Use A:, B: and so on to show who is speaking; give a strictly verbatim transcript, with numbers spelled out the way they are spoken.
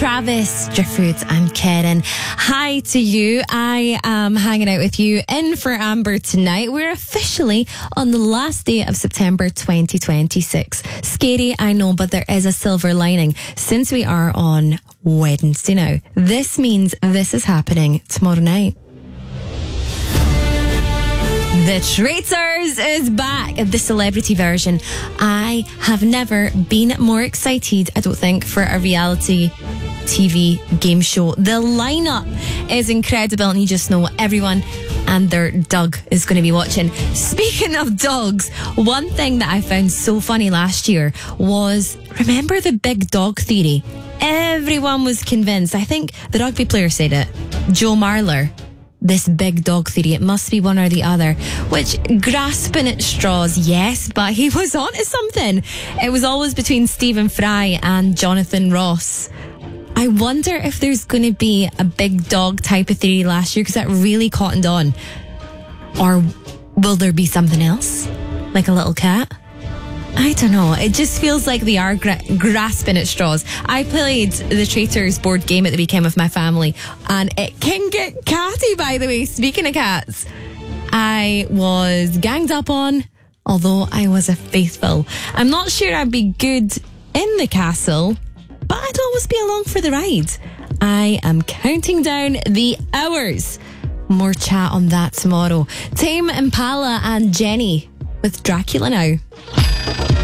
A: Travis, Driftwood and Karen. Hi to you. I am hanging out with you in for Amber tonight. We're officially on the last day of September twenty twenty-six. Scary, I know, but there is a silver lining. Since we are on Wednesday now, this means this is happening tomorrow night. The Traitors is back, the celebrity version. I have never been more excited, I don't think, for a reality T V game show. The lineup is incredible, and you just know everyone and their dog is going to be watching. Speaking of dogs, one thing that I found so funny last year was, remember the big dog theory? Everyone was convinced. I think the rugby player said it, Joe Marler. This big dog theory, it must be one or the other, which, grasping at straws, yes, but he was onto something. It was always between Stephen Fry and Jonathan Ross. I wonder if there's going to be a big dog type of theory last year, because that really cottoned on. Or will there be something else? Like a little cat? I don't know. It just feels like they are gra- grasping at straws. I played the Traitors board game at the weekend with my family, and it can get catty, by the way. Speaking of cats, I was ganged up on, although I was a faithful. I'm not sure I'd be good in the castle, but I'd always be along for the ride. I am counting down the hours. More chat on that tomorrow. Tame Impala and Jenny with Dracula now.